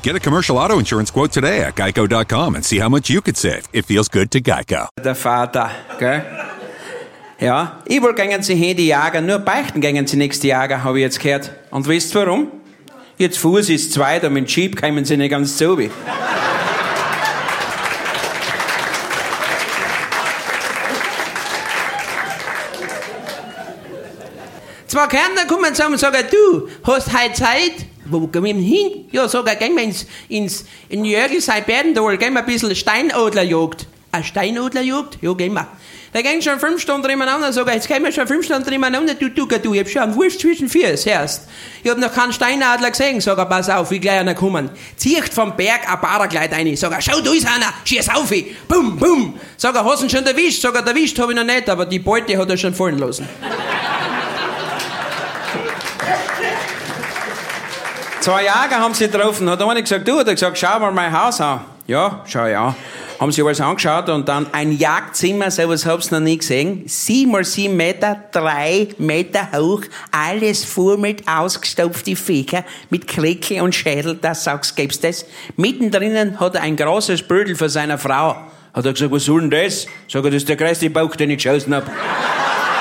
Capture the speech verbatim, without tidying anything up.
Get a commercial auto insurance quote today at geico dot com and see how much you could save. It feels good to Geico. Der Vater, gell? Ja, überall gehen sie hin, die Jager, nur beichten gehen sie nächste Jager, habe ich jetzt gehört. Und wisst ihr warum? Jetzt Fuß ist zwei, da mit dem Jeep kommen sie nicht ganz so wie. Zwei Kärntner kommen zusammen und sagen, du, hast heute Zeit? Wo gehen wir hin? Ja, sag ich, gehen wir ins, ins in Jörgl sei Berdendal, gehen wir ein bisschen Steinadlerjagd. Eine Steinadlerjagd? Ja, gehen wir. Da gehen schon fünf Stunden nebeneinander, sag ich, jetzt gehen wir schon fünf Stunden nebeneinander, du, du, du, ich hab schon einen Wurst zwischen Füßen, hörst. Ich hab noch keinen Steinadler gesehen, sag ich, pass auf, wie gleich einer kommen. Zieht vom Berg ein Paragleit rein, sag ich, schau, da ist einer, schieß auf, bum, bum. Sag ich, hast du ihn schon erwischt? Sag ich, erwischt hab ich noch nicht, aber die Beute hat er schon fallen lassen. Zwei Jäger haben sie getroffen, hat einer gesagt, du, hat er gesagt, schau mal mein Haus an. Ja, schau ja. Haben sie alles angeschaut und dann ein Jagdzimmer, sowas hab's noch nie gesehen. Sieben mal sieben Meter, drei Meter hoch, alles voll mit ausgestopften Viecher, mit Klecke und Schädel, das sagst, gibt's das. Mittendrin hat er ein großes Bödel für seine Frau. Hat er gesagt, was soll denn das? Sag ich, das ist der größte Bauch, den ich geschossen hab.